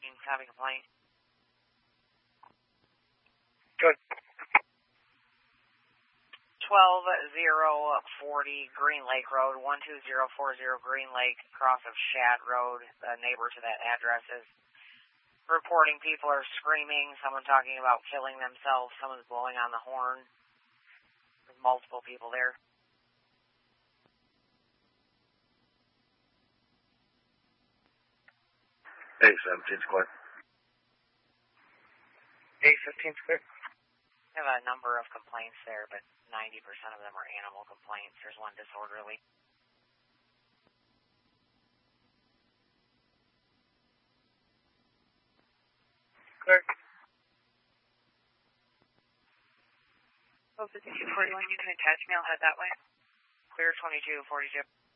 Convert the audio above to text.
have a complaint. Good. 12040 Green Lake Road, 12040 Green Lake, cross of Shad Road. The neighbor to that address is reporting people are screaming, someone talking about killing themselves, someone's blowing on the horn. There's multiple people there. A-17's clear. A-15's clear. I have a number of complaints there, but 90% of them are animal complaints. There's one disorderly. Clear. Oh, 5241, you can attach me. I'll head that way. Clear 2242.